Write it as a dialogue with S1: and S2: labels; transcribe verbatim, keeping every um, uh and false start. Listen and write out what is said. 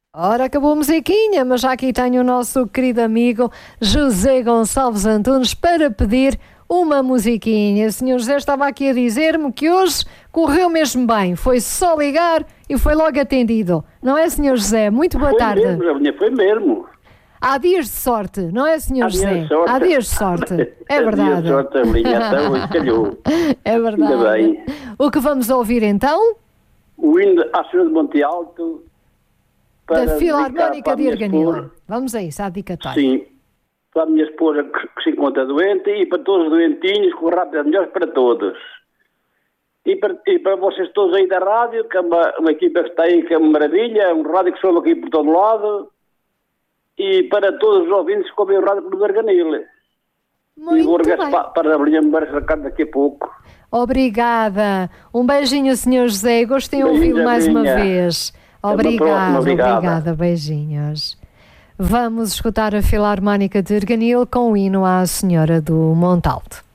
S1: Ora, acabou a musiquinha, mas já aqui tenho o nosso querido amigo José Gonçalves Antunes para pedir uma musiquinha. O senhor José estava aqui a dizer-me que hoje correu mesmo bem. Foi só ligar e foi logo atendido. Não é, senhor José? Muito boa
S2: foi
S1: tarde.
S2: Mesmo, foi mesmo.
S1: Há dias de sorte, não é, senhor
S2: Há
S1: José?
S2: dias de sorte.
S1: Há dias de sorte. É verdade.
S2: Há dias de sorte, a linha então, calhou.
S1: É verdade.
S2: Ainda bem.
S1: O que vamos ouvir então?
S2: O hino à Senhora de Monte Alto.
S1: Da Filarmónica de Arganil. Vamos a isso, à dedicatória.
S2: Sim. Para a minha esposa que, que se encontra doente e para todos os doentinhos, com rápido melhores para todos. E para, e para vocês todos aí da rádio, que é uma, uma equipa que está aí, que é uma maravilha, um rádio que soube aqui por todo lado. E para todos os ouvintes que ouvem o rádio pelo Arganil.
S1: Muito
S2: e vou
S1: bem.
S2: para, para abrir a memória daqui a pouco.
S1: Obrigada. Um beijinho, senhor José. Gostei de ouvi-lo mais uma vez. Obrigada, obrigada. Beijinhos. Vamos escutar a Filarmónica de Arganil com o hino à Senhora do Monte Alto.